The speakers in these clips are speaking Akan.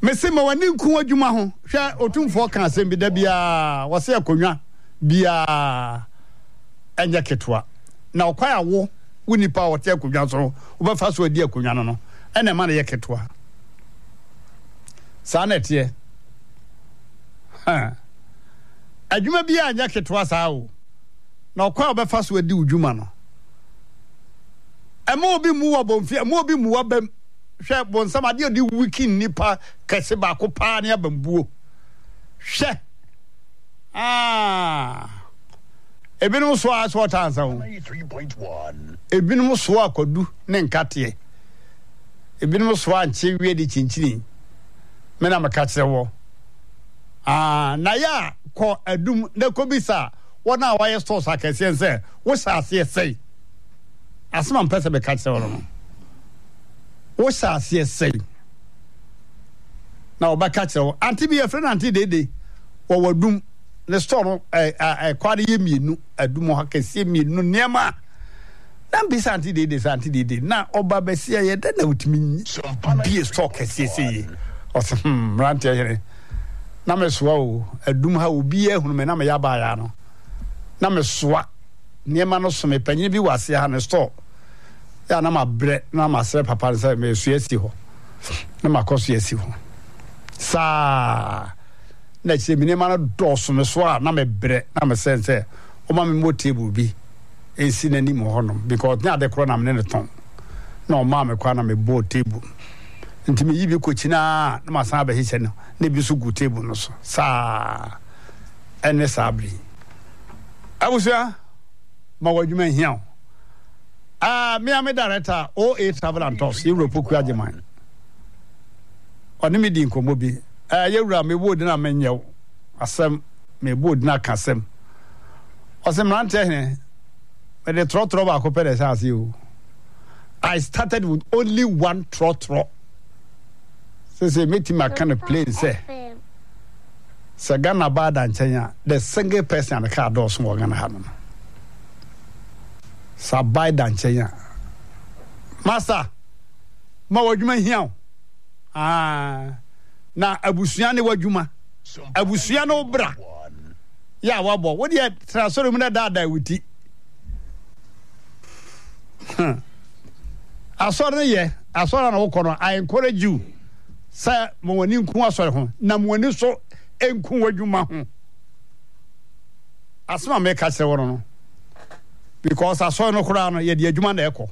Mese ma wani nku adwuma ho hwe otumfo ka asem bi da bia wo se akonwa bia enya ketwa na okwa yawo wonipa wote akonwa so wo ba fa so adi akonwa no ene ma na ye ketwa sa na tie adwuma bia anya ketwa sa o na okwa wo ba fa so adi udwuma no ema obi mu wo bomfi ema obi mu wo bam hwe bonsam ade odi wiki nipa kese ba ko pa ne abambuo hwe ebinum so aso tansa ho 3.1 ebinum so akodu ne nkate ebinum so anche wie di chinchini me na maka kire wo na ya ko adum ne ko bisa wona waye stores akese nse wo saase sei asema mpese be ka kire wo no wo saase sei na obaka kire wo anti bi friend anti dede wo wadum ne store kwade ye mienu adum ha kese mienu niema na bisa anti dede na oba besia ye da na utimi bi store kese sei o rante yere na me soa o adum ha obi ehunu me na me ya ba ya no na me soa niema no so me panyin bi wase ha ne store ya na ma bre na ma sere papa nsa me su esi ho na ma koso esi ho sa na che mi niema no doso me so a na me bre na me sense o ma me mo table bi ensi na ni mo ho no because na de kro na me ne ton na o ma me kwa na me bo table ntimi yibi ko china na ma san ba hise no na bi so gu table no so sa ene sabri abusia ma wadwuma hia me am director OA Travel and Tours Europe ku ageman oni me di nkomo bi yewura me bo di na menyew asem me bo di na kasem osem rante he me de trotro ba ko pede sa ase o I started with only one trotro say meet my kind of plane say Sagana bada nchenya the single person the car door so gonna happen sabai danchenya master ma wadwuma hia na abusua ne wadwuma abusua no bra ya wabo wo de transfer mu na dada wuti asore na wo kono I encourage you say mo wani nku asore ho na mo wani so enku wadwuma ho asma me ka kire wo no because I saw no kura no ye de adwuma na ekọ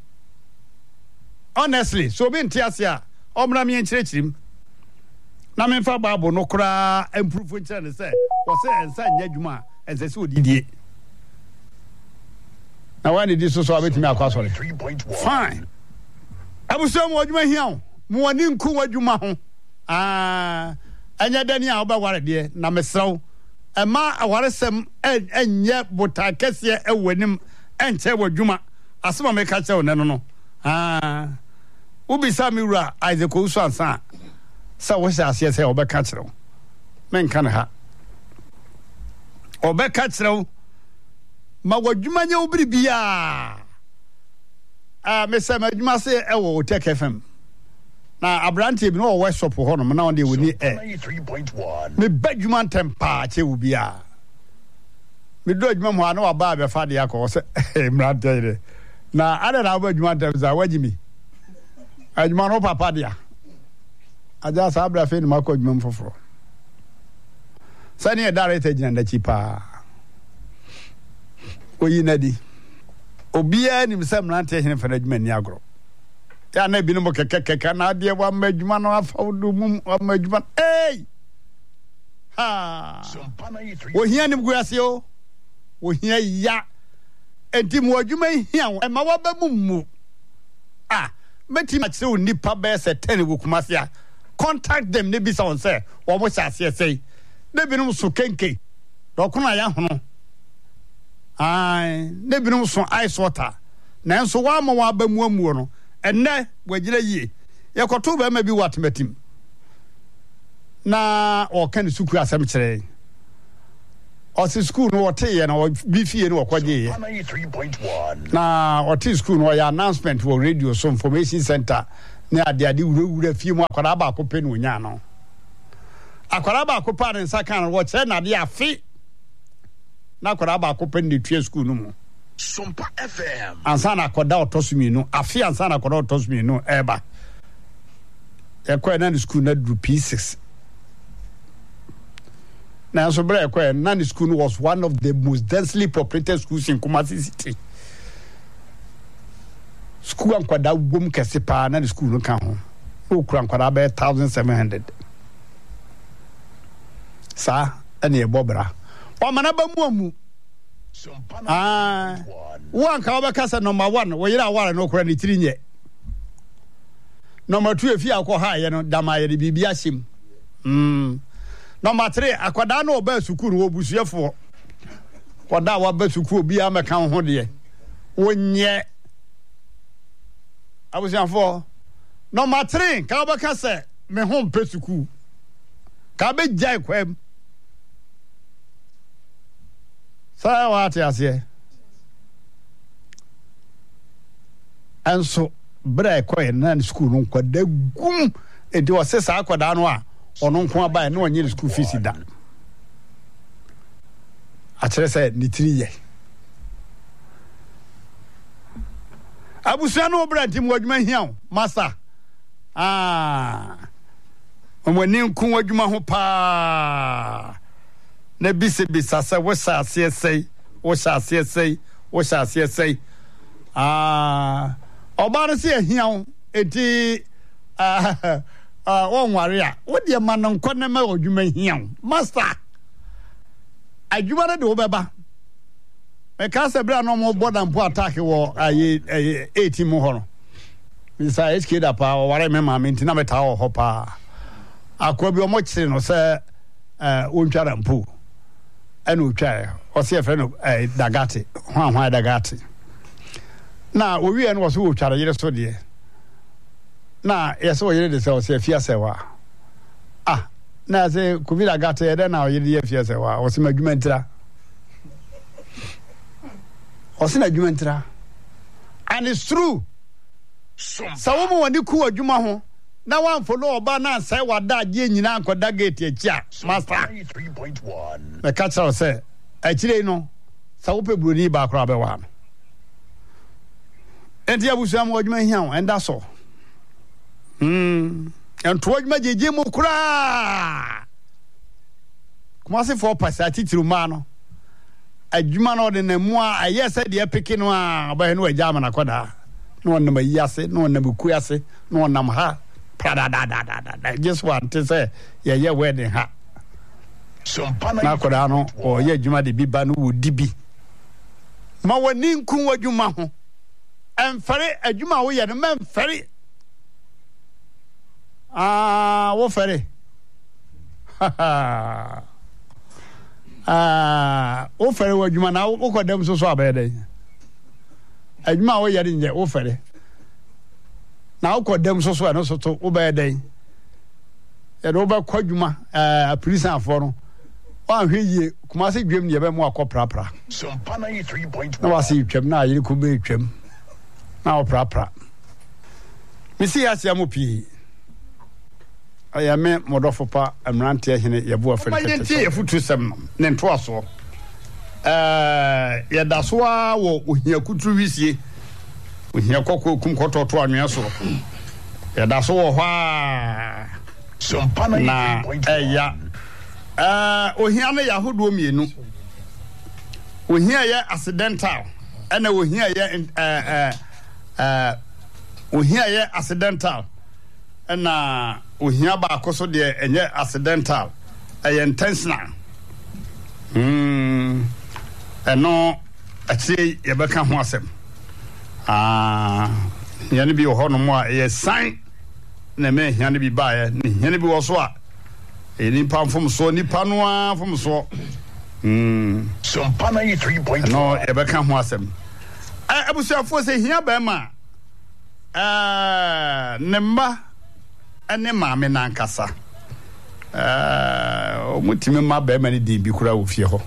honestly so be ntiasia omra me nkirekirim na me fa babo no kura improve nkire ne say wo say ensa nya adwuma ense se odidie na wani di so abetimi akwa sore fine abuso mo adwuma hia mo wani nku adwuma ho anya dani a oba ware de na mesrew ema awaresem enye botakese ewanim enche wadwuma asema me ka che wo ne no ubisa mi wura Isaac Owusu ansa sa wo sha ase se obeka kire wo men kan ha obeka kire wo ma wadwuma nya obiribia me se madwuma se ewo Tech FM na abrante bi no workshop ho no na onde woni 3.1 me badwuma tempa che wo bia me do adwuma mo ana wa ba be fa de akọ se mrante ire na ada na badwuma temza wagimi adwuma no papa dia aja sa abra fe ni makọ adwuma mfoforo sani e director gina da chipa oyi nadi obia ni msem mrante hene fa adwuma ni agro ya na bi no mo keke na de wa madwuma no afawdo mum wa madwuma wo hia ni guase o wo hia ya enti mo adwuma hia e ma wa ba mum meti ma kire nipa be se 10 wo kumase a contact them ne bi sa on say wo mo chase sei ne bi no so kenke do kono ya hono ne bi no so ice water na enso wa ma wa ba muamuo no enne wagire yie yekoto ba ma bi watmetim na o kan suku asem kire o si school no wote ye na bi fie no kwaje ye na o ti school no ya announcement for radio so information center ne ade wura fie mu akwara ba ko pe no nya no akwara ba ko pa ne nsa kan wo che na de afi na akwara ba ko pe ne tue school no mu Sumpa FM ansa na akoda otosumi no afi ansa na akoda otosumi no eba ekwa na school na do P6 na so bra ekwa na school was one of the most densely populated schools in Kumasi City. School and kwada wom kese pa na school no kan ho o kura kwada be 1700 sa ene e bobra o mana ba mu amu one ka oba kasa number 1 wo yira aware no kura ni tiri nye number 2 efi akọ ha ye no dama ye bibi asim number 3 akwada na oba sukuru wo busuefo kwada wa ba sukuru obi ameka ho de wonye abusianfo number 3 ka oba kasa me ho mpe sukuru ka be jai kwem sa wate ase anso bra koy na school no kwada gum enti wo se sa kwada no a ono nko aba na onye school fees da a kire se ni tiri ye abusia no bra ntim wadwuma hian masa omoni nku wadwuma ho pa na bisa se wo sa asesei oba no se hian enti wonware a wo de ma no nkɔ na ma wadwuma hian master adwuma no de wo beba me ka se bra no mo border mpo attack wo aye 18 mo ho no bisa HK da pa ware me ma me ntina meta ho pa akwa bi o mo kire no se wontwara mpo ene otwa o se fe no dagate ho dagate na owie no so otwara yire so de na yeso o yire de se o se fia se wa na se kubi dagate ye de na o yire de fia se wa o se madwuma ntira o se na adwuma ntira and it's true sa wo mo wani ku adwuma ho na wan follow oba na sai wada age nyina ankoda gate achia master 3.1 me catch us say achire no sa wo pe broni ba akra be wa no enti abusu am adwuma hian enda so ento adwuma jeje mu kura kuma se for pasa titiru ma no adwuma no de na mu a ayese de epeke no a ba he no agya ma na koda no na mayase no na bukuyase no na ha da just want to say yeah wedding ha na koda no o ye adwuma de biba no wodi bi ma wani nkun wadwuma ho emfere adwuma wo ye no memfere wo fere wo fere wadwuma na wo kodam so abede adwuma wo ye nje wo fere na wo kodam so no so to wo be den e do ba kwadwuma prison for no wa hweye kuma se dwem ne be mu akoprapra Sumpana 3.1 na wasi twem na yiri ku be twem na wo prapra misi asia mo pi ayame modofo pa amrante hene yebo afere kete so ye futu sem ne nto aso ye daso a wo ohia kutu wisie ohia kokko kum kototo anwe so ye daso wo hwa Sumpana na eya ohia na yahodo mienu ohia ye accidental ena ohia ye ohia ye accidental ena ohia ba akoso de enye accidental intentional eno achi ye beka ho asem yani bi ho no mo a ye sign na me yani bi ba ye ni yani bi wo so a eni pamfom so ni panoa fom so Sumpana 3.1 no ye beka ho asem abusuafo se hia ba ma nemba ene maame nankasa omutime ma ba ma ni din bi kura wo fie ho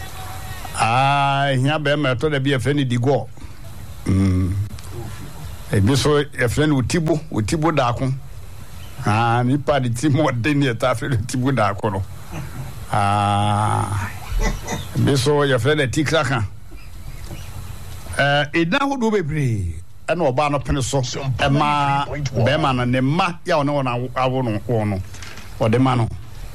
hia ba ma to da bi afa ni digo ebi so efren utibo daako nipa de timo de ne ta fere utibo daako no ebi so efren de tikraka eda hodo bebre ana oba no pene so ema be ma no ne ma ya one wona awo no wono ode ma no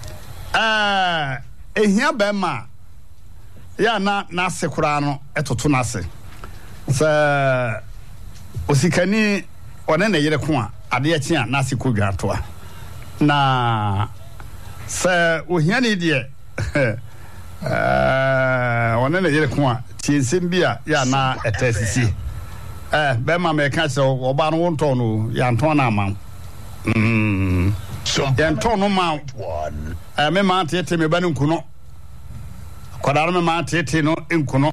ehia be ma ya na sekura no etoto na se sa osikani one na yere ko a ade ya chia na se kodwa to a na sa ohia ne de one na yere ko a tiensem bia ya na etasisi be ma me ka se oba no wonto no ya nto na ama ya nto no ma me ma tete me ba ne nkuno kwadaro me ma tete no nkuno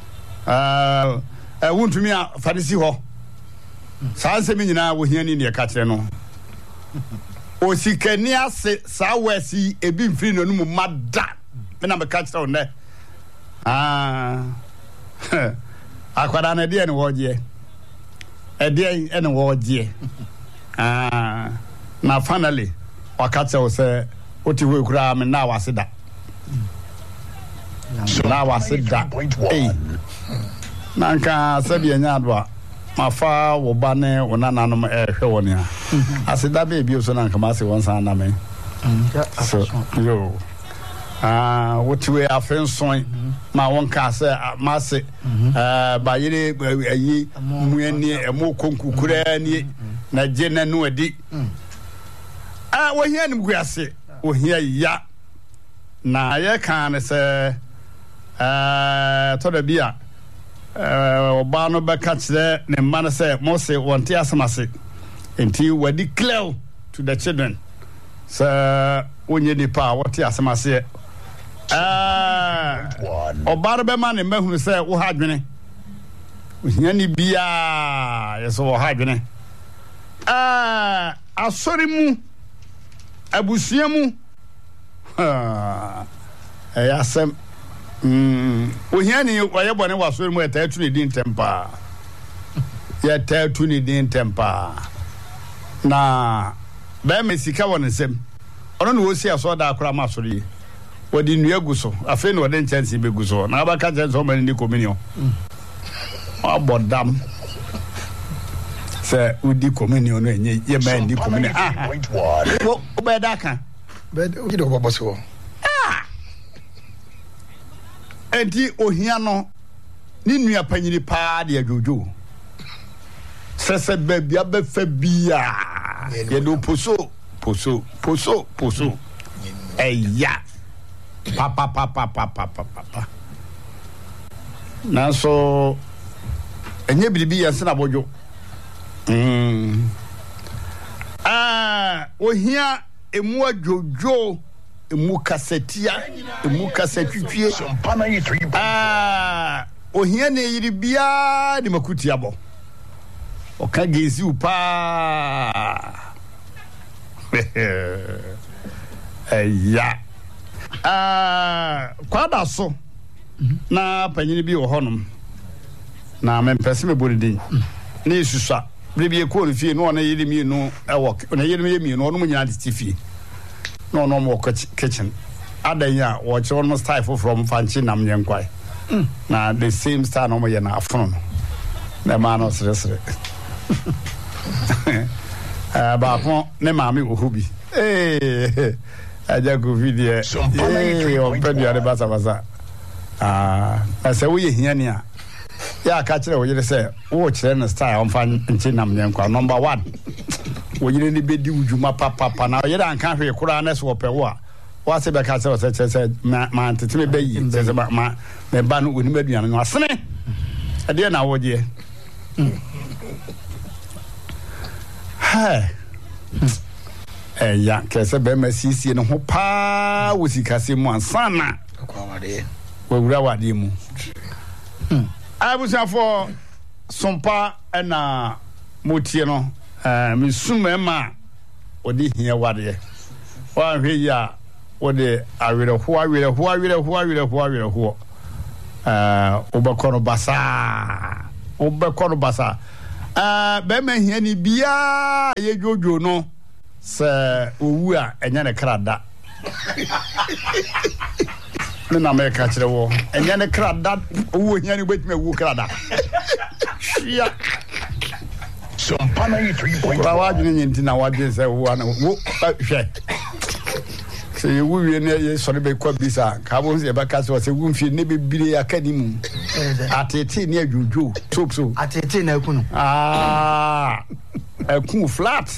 wontumi a farisi ho sanse mi nyina wo hiani ne ka kire no osikani ase sa wasi ebi mfiri no mu mada me na me ka kire ne akwada na de ne woje ede ene woje na finally wakati o se oti we kura me na waseda na waseda nanka sabi anya do mafa wo ba ne wona nanom hwe woni a aseda be bi so nanka ma se won san na me so yo what we afenson ma won ka se ma se ba yire ayi muani emo konkukura ni na je na no adi wo hia nim guase wo hia ya na ye kan se to da bia oba no be ka kire ne man se mo se wonte asamase enti wadi clear to the children so onye nipa wote asamase oba no be man ne mahunu se wo ha dwene ohia ni bia yeso wo ha dwene asori mu abusua mu asem ohia ni oye bone wasori mu etatu ne din tempa ya tatu ne din tempa na be mesika won nsem ono no wosi aso da akora masori wodi nua guso afi no wode nchansi be guso na abaka chanso mani ni communion abodam se udi communion no enye ye man di communion wo be da kan be o gido bobo so enti ohia no ni nua panyini pa de adwojo sese bebia be fa bia ye do poso eya pa na so enye biribi ya se na bojo ohia emu adwojo emu kasetia emu kasetwitwie ohia ne yiri bia de makuti abo oka gezi upa ya kwada so na panyini bi wo honom na mempese me bodin na isusa bibie ko no fie no na yiri mi no ewo na yiri mi no no nyina de fie no mo kitchen adanya wo che one style from fanchi nam nyenkwai na the same style no mo ye na afono na ma no sresre ba ko ne ma mi ohubi aja go video o pedu ade basa ase wo ye hia ni a ya ka kire wo yire se wo kire na style on fan nchi nam nyenkwa number 1 wo yire ni bedi ujuma papa na yire anka hwe kura na so pe wo a wa se be ka se ma tete me be yi se ma me ba no oni maduan no asene ade na wo je ya kese be ma sisi no ho pa wo sikase mu ansana akwawade wo wura wade mu abusa for sompa na motie no me sumema odi hia wade wa hwe ya wode awere ho obakono basa be me hia ni bia ye jojo no se owu a enya ne krada me na me ka kire wo enya ne krada owu hia ni betime wu krada shia Sompana 3.1 Rawaju ni nti na wadwe se wo na wo hwe se ye wu wie ne ye sori be kwa bisa ka bo se be ka se wu mfie ne be bire akadimu atete ne adwojo so atete na ekunu ekun flat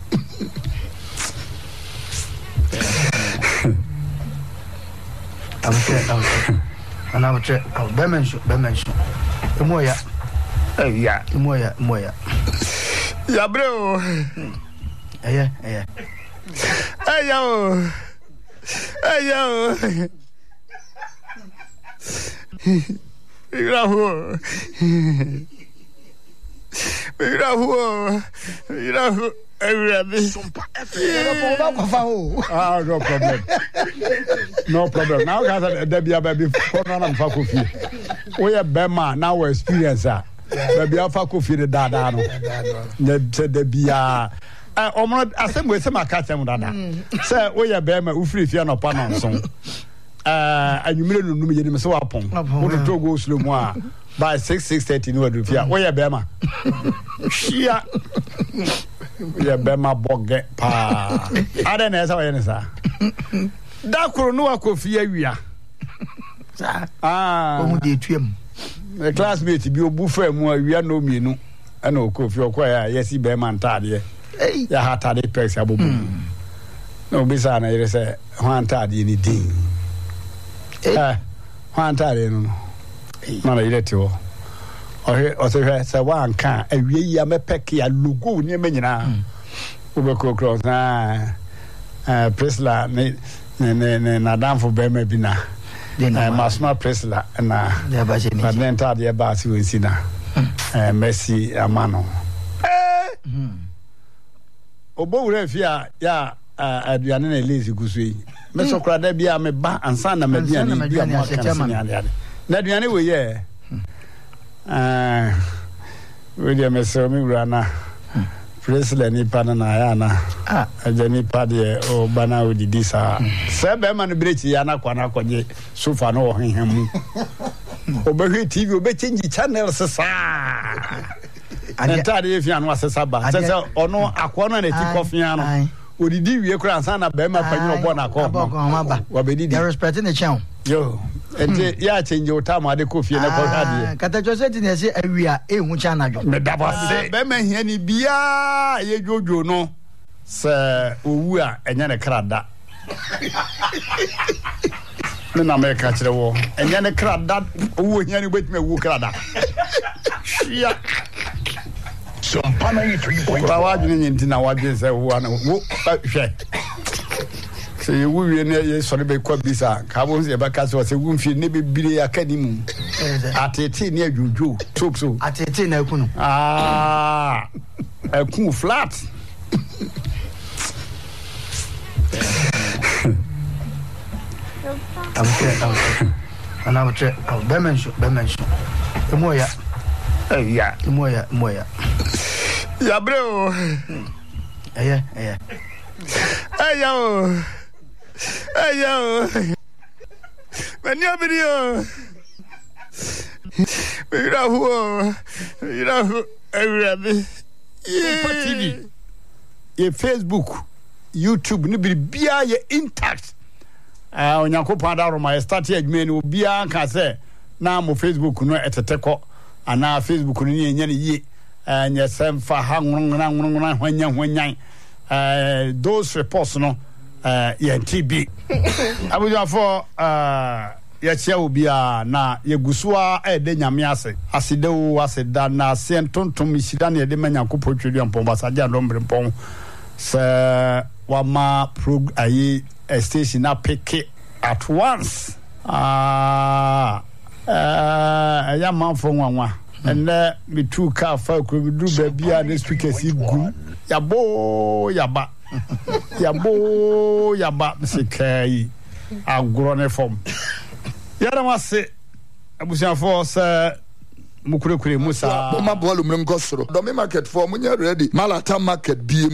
ana wotre bemenso emoya emoya ya bro aya Irahu everybody. No problem. Now, guys, there be a baby for non faculty. We are Bema now. We experience that. There be a faculty the dada. There be a. I said we say my cat and dada. Say we are Bema. We free fear no panon song. And you mean no me so upon. What to go slow more by 6:30 no do fear. We are Bema. Shia. Ya bema boge pa ada na esa wa yensa da kuro no akofi awia omu de tuam the classmate bi obufa mu awia no mienu ana okofi okoya yesi bema ntade ya hatade pex abobu no bisa na yere se ho ntade ni din ho ntade no na yere ti wo o se se wa nka awie ya mepek ya logo ni menyina ubeko cross na Presla ne na danfo be ma bi na masma Presla na badenta de ba si wonsi na Messi amano obowure fia ya aduane na elezi gusuyi me sokra da bia me ba ansa na maduane bia mo kan na aduane we ye William Esomi Rana Presla ni pana na ya na ajani pade o bana odidi sa sebe man brechi ya na kwana konye sofa no henhemu obehwe TV obe change channel sesa antade efia no asesa ba sesa ono akono na ti kofia no odidi wie kura ansa na be ma panyi obo na ko wabedidi they respecting the channel yo ente ya change otama de kofie na ko hade kata jose ti na se awia ehu cha na jo me dabo se be ma hia ni bia ye jojo no se owu a enya ne krada me na me ka kire wo enya ne krada owu hia ni betime wu krada shia Sompana 3.1 Rawaju ni nti na wadwe se wo na wo hwe se ye wu wie ne ye sori be kwa bisa ka bo se be ka se wu mfie ne be bire akadimu atete ne adwojo so atete na ekunu ekun flat ana wotre bemenso emoya emoya ya bro aya mani abirio Irahu everybody TV ye Facebook YouTube ni bia ye intact onyankopon da roma start adwuma ni obia ka se na mo Facebook no eteteko ana Facebook no ni enya ne ye nya semfa ha ngrongna hwanyan those reports no ye TB abuja for ya chia obia na ye gusua de nyame ase asedewo aseda na sentontom isida na de manyankopon twedi ampomba saja ndombre mpon se wama ayi station na pick it at once ya manfo nwanwa ene bitu ka fa ko bidu babia na speakers igum yaba sikai agro ne form yara wase abusiafo se mukurekure musa Mama bolu mrengo soro. Domi market for munya ready. Malata market bi